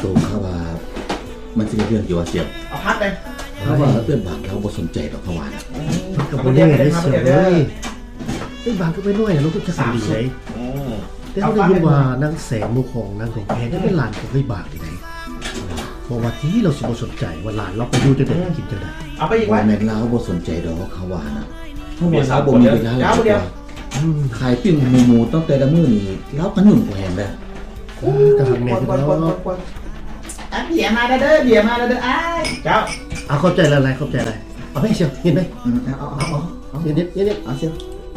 ตัวเขาว่ามันจะเรื่องอยู่ว่าเสียบเอาพัดเลยเขาว่าเรื่องบางเราบ่สนใจดอกเขาว่านะกับบ่ได้ได้เสียเลยไอ้บางก็ไปน้อยลูกจะสั่งดีเลยแต่เขาได้ยินว่านางแสงมุขของนางของแพงก็เป็นหลานของไอ้บางที่ไหนบอกว่าที่เราสิบ่สนใจว่าหลานเราไปอยู่จังได๋กินจังได๋เอาไปอีกว่าแม่นเราบ่สนใจดอกเขาว่านะเพราะว่าเราบ่มีเวลาแล้วขายปิ้งหมูตั้งแต่ละมื้อนี่เราก็ยุ่งกว่าแฮงแล้วก็ทำแม่ก็แล้วเบียร์มาเด้อเบียร์มาเด้อเจ้าเอาเข้าใจอะไรเข้าใจอะไรเอาให้เชียวกินไหมเอานิดเอาเชียว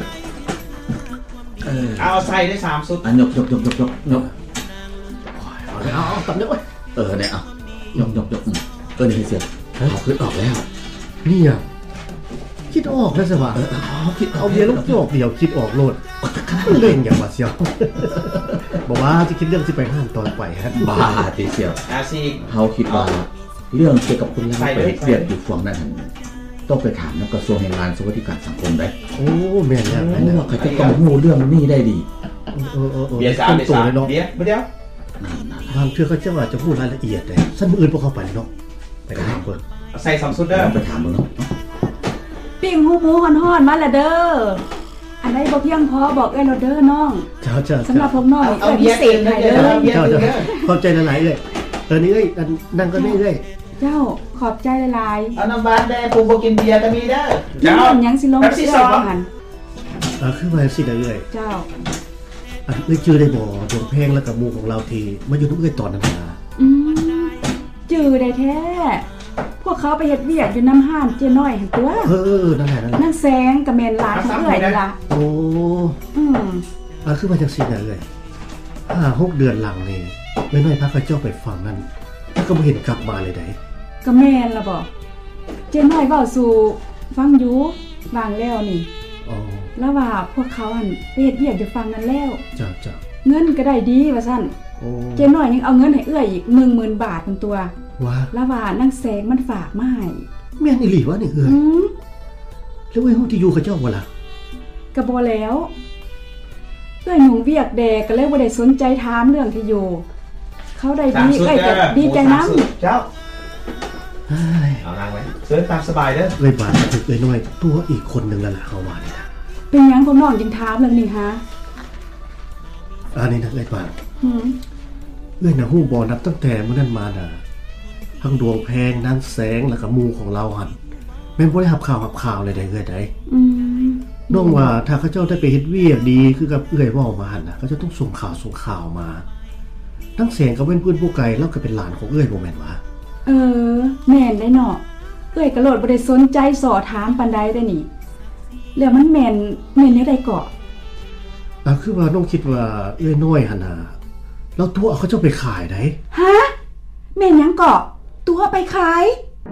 เอาใส่ได้3สุดยกเอาตับเนื้อไว้เนี่ยเอายกนี่เชียวเอาขึ้นออกแล้วนี่อ่ะคิดออกแล้วสิวะคิดเอาเบียร์ลูกจอกเดียวคิดออกโลดเล่นอย่างว่าเชียวบอกว่าจะคิดเรื่องที่ไปห้างตอนไปฮะบ้าทีเชียวเขาคิดว่าเรื่องเกี่ยวกับคุณล่าไปเปลี่ยนอยู่ฝั่งนั้นต้องไปถามนักกระทรวงแรงงานสวัสดิการสังคมได้โอ้แม่นแล้วเพราะว่าเขาจะต้องรู้เรื่องนี้ได้ดีเบียร์3เบียร์ไม่เดียวบางเทื่อเขาจะว่าจะพูดรายละเอียดเลยสั้นมืออื่นพวกเขาไปเนาะไปถามเพิ่นใส่3สุดเด้อไปถามเนาะปิ้งหูหมูฮ้อนๆมาละเด้ออันใดบ่เพียงพอบอกเอ้ยเราเด้อน้องสำหรับพวกน้องเอาพิเศษให้เด้อเข้าใจหลายๆเลยนี้เอ้ยนั่งก็นี่เอ้ยเจ้าขอบใจหลายๆเอาน้ำบาดแดงผมบ่กินเบียร์ก็มีเด้อเจ้ายังสิลงสิหั่นคือว่าสิได้เอ้ยเจ้าอันเอ้ยชื่อได้บ่ดวงเพลงแล้วกับหมู่ของเราที่มาอยู่ทุกเอ้ยตอนนั้นน่ะชื่อได้แท้พวกเขาไปเฮ็ดเวียกอยู่น้ำห้านเจ้น้อยหั่นตัวนั่นแหละนั่นแสงกับแม่นหลานของเอ้ยนี่ล่ะโอ้คือว่าจังซี่น่ะเอ้ย5-6 เดือนหลังนี่แม่น้อยพาเขาเจ้าไปฟังนั่นแล้วก็บ่เห็นกลับมาเลยได้ก็แม่นล่ะบ่เจ้น้อยเว้าสู่ฟังอยู่วางแล้วนี่แล้วว่าพวกเขาหั่นไปเฮ็ดเวียกอยู่ฟังนั้นแล้วจ้ะเงินก็ได้ดีว่าซั่นเจ้น้อยยังเอาเงินให้เอื้อยอีก 10,000 บาทเป็นตัวว่าแล้วว่านั่งแสงมันฝากมาให้แม่นอีหลีวะนี่เอ้ยแล้วไอ้ฮู้ที่อยู่เขาเจ้าบ่ล่ะก็บ่แล้วเอ้ยหนุ่งเวียกแดกก็เลยบ่ได้สนใจถามเรื่องที่อยู่เขาได้ดีเอ้ยก็ดีใจนำเจ้าเอานั่งไว้เชิญตามสบายเด้อเอ้ยบาดถึกเอ้ยน้อยตัวอีกคนนึงแล้วล่ะเขาว่านี่นะเป็นหยังพวกน้องจึงถามเรื่องนี้ฮะอันนี้นะเอ้ยบาดเอ้ยน่ะฮู้บ่นับตั้งแต่มื้อนั้นมาน่ะทั้งดวงแพงนางแสงแล้วก็หมู่ของเราหั่นแม่นบ่ได้รับข่าวเลยได้เอ้ยได้น้องว่าถ้าเขาเจ้าได้ไปเฮ็ดเวียกดีคือกับเอ้ยเว้ามาหั่นน่ะเขาจะต้องส่งข่าวมาทั้งแสงก็เป็นเพื่อนผู้ไกลแล้วก็เป็นหลานของเอ้ยบ่แม่นวะแม่นได้เนาะเอ้ยก็โลดบ่ได้สนใจสอถามปานใดได้นี่แล้วมันแม่นแนวใดเกาะคือว่าน้องคิดว่าเอ้ยน้อยหั่นน่ะแล้วตัวเขาเจ้าไปขายได้ฮะแม่นหยังเกาะตัวไปขาย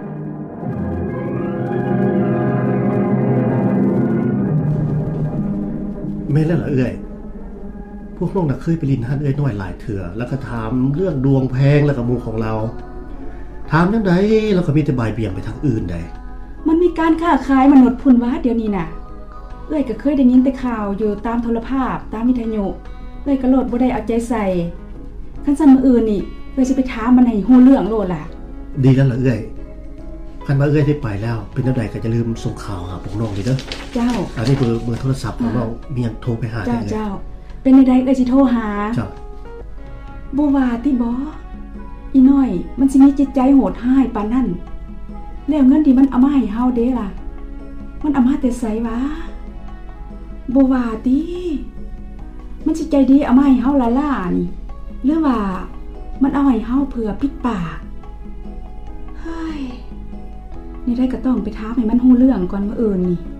แม่นแล้วเหรอเอ้ยพวกน้องน่ะเคยไปลินหันเอ้ยน้อยหลายเถื่อแล้วก็ถามเรื่องดวงแพงแล้วก็หมู่ของเราถามจังได๋แล้วก็มีแต่บ่ายเบี่ยงไปทางอื่นได้มันมีการค้าขายมนุษย์พุ่นว่าเดี๋ยวนี้น่ะเอ้ยก็เคยได้ยินแต่ข่าวอยู่ตามโทรภาพตามวิทยุเอ้ยก็โลดบ่ได้เอาใจใส่คันซั่นมื้ออื่นนี่เอ้ยสิไปถามมันให้ฮู้เรื่องโลดล่ะดีแล้วล่ะเอ้ยคันว่าเอ้ยได้ไปแล้วเป็นจังได๋ก็อย่าลืมส่งข่าวหาพวกน้องดิเด้อเจ้าอันนี้เบอร์โทรศัพท์ของเรามีหยังโทรไปหาได้เจ้าเป็นจังได๋เอ้ยสิโทรหาจ้ะบ่ว่าติบ่อีน้อยมันสิมีจิตใจโหดร้ายปานนั้นแล้วเงินที่มันเอามาให้เฮาเด้ล่ะมันเอามาแต่ไสวะบ่ว่าติมันสิใจดีเอามาให้เฮาล่ะนี่หรือว่ามันเอาให้เฮาเพื่อปิดปากเฮ้ยนี่ได้ก็ต้องไปถามให้มันฮู้เรื่องก่อนมื้ออื่นนี่